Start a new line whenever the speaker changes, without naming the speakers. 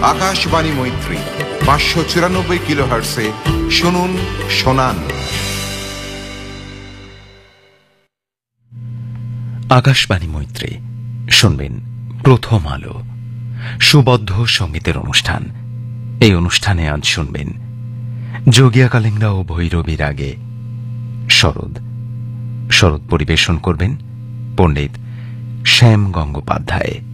আকাশবাণী মৈত্রী 594 কিলোহার্টসে শুনুন শোনান।
আকাশবাণী মৈত্রী শুনবেন প্রথম আলো সুবদ্ধ সঙ্গীতের অনুষ্ঠান। এই অনুষ্ঠানে আজ শুনবেন যোগিয়া কালিন্দা ও ভৈরবী রাগে শরৎ। শরৎ পরিবেশন করবেন পণ্ডিত শ্যাম গঙ্গোপাধ্যায়।